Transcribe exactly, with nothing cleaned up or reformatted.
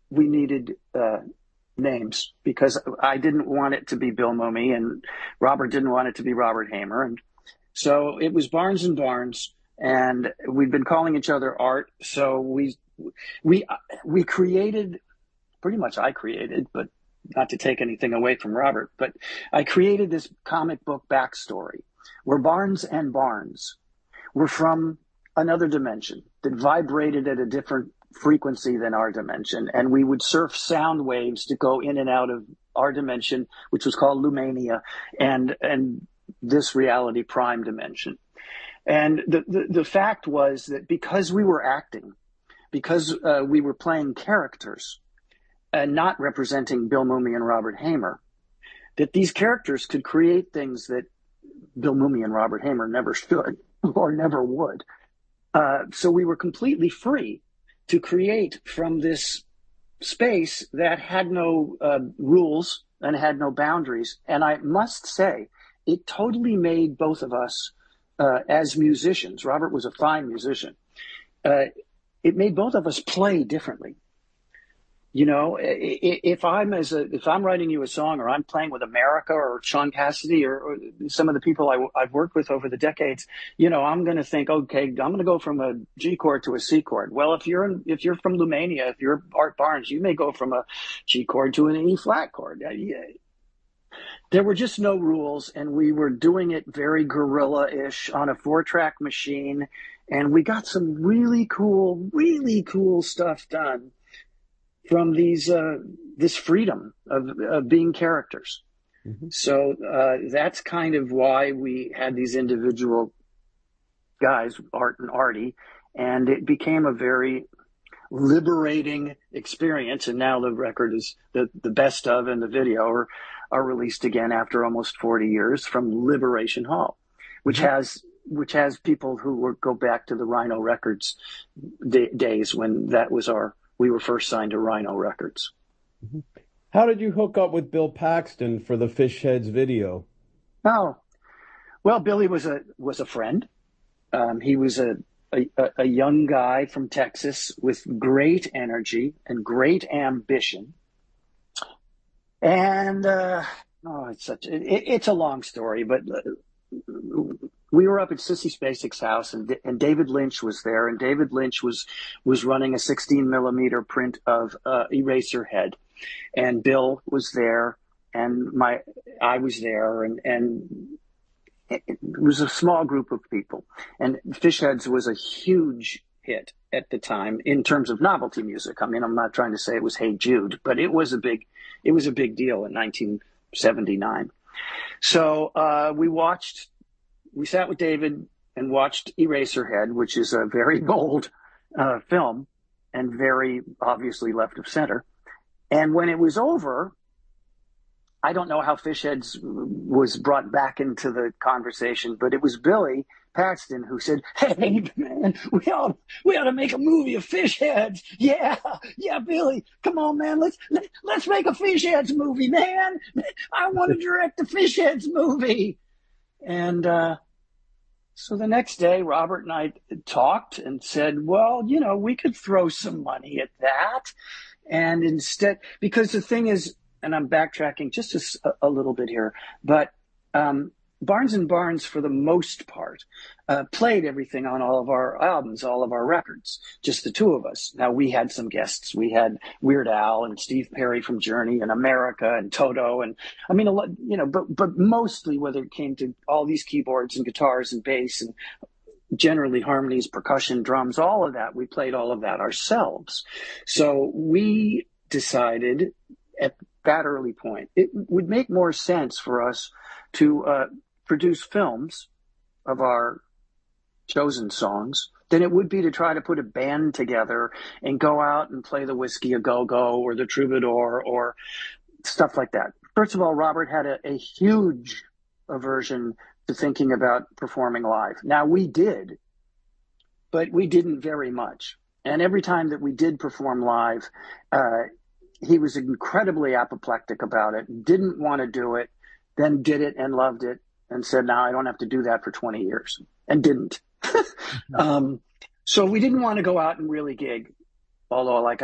we needed uh, names because I didn't want it to be Bill Mumy and Robert didn't want it to be Robert Hamer. And so it was Barnes and Barnes, and we'd been calling each other Art. So we, we, we created, pretty much I created, but not to take anything away from Robert, but I created this comic book backstory where Barnes and Barnes were from another dimension that vibrated at a different frequency than our dimension. And we would surf sound waves to go in and out of our dimension, which was called Lumania, and, and this reality prime dimension. And the, the, the fact was that because we were acting, because uh, we were playing characters and not representing Bill Mumy and Robert Hamer, that these characters could create things that Bill Mumy and Robert Hamer never should or never would. Uh, so we were completely free to create from this space that had no uh, rules and had no boundaries. And I must say, it totally made both of us uh, as musicians. Robert was a fine musician. Uh, it made both of us play differently. You know, if I'm as a, if I'm writing you a song, or I'm playing with America or Sean Cassidy or, or some of the people I, I've worked with over the decades, you know, I'm going to think, okay, I'm going to go from a G chord to a C chord. Well, if you're in, if you're from Lumania, if you're Art Barnes, you may go from a G chord to an E flat chord. There were just no rules, and we were doing it very guerrilla-ish on a four-track machine, and we got some really cool, really cool stuff done from these, uh, this freedom of, of being characters. Mm-hmm. So uh, that's kind of why we had these individual guys, Art and Artie, and it became a very liberating experience. And now the record is the, the best of, and the video are, are released again after almost forty years from Liberation Hall, which mm-hmm. has which has people who were, go back to the Rhino Records d- days when that was our we were first signed to Rhino Records. How did you hook up with Bill Paxton for the Fish Heads video? Oh, well, Billy was a was a friend. Um, he was a, a a young guy from Texas with great energy and great ambition. And uh, oh, it's such it, it's a long story, but we were up at Sissy Spacek's house, and, and David Lynch was there, and David Lynch was was running a sixteen millimeter print of uh, Eraserhead, and Bill was there, and my I was there, and and it, it was a small group of people, and Fish Heads was a huge hit at the time in terms of novelty music. I mean, I'm not trying to say it was Hey Jude, but it was a big it was a big deal in nineteen seventy-nine. So uh, we watched. We sat with David and watched Eraserhead, which is a very bold uh, film and very obviously left of center. And when it was over, I don't know how Fish Heads was brought back into the conversation, but it was Billy Paxton who said, "Hey, man, we ought, we ought to make a movie of Fish Heads. Yeah, yeah, Billy, come on, man. Let's, let, let's make a Fish Heads movie, man. I want to direct a Fish Heads movie." And uh, so the next day, Robert and I talked and said, well, you know, we could throw some money at that. And instead, because the thing is, and I'm backtracking just a, a little bit here, but um, Barnes and Barnes, for the most part, uh, played everything on all of our albums, all of our records, just the two of us. Now, we had some guests. We had Weird Al and Steve Perry from Journey and America and Toto. And I mean, a lot, you know, but, but mostly whether it came to all these keyboards and guitars and bass and generally harmonies, percussion, drums, all of that, we played all of that ourselves. So we decided at that early point, it would make more sense for us to uh, produce films of our chosen songs than it would be to try to put a band together and go out and play the Whiskey A Go-Go or the Troubadour or stuff like that. First of all, Robert had a, a huge aversion to thinking about performing live. Now, we did, but we didn't very much. And every time that we did perform live, uh, he was incredibly apoplectic about it, didn't want to do it, then did it and loved it and said, now I don't have to do that for twenty years, and didn't. um, so we didn't want to go out and really gig, although like I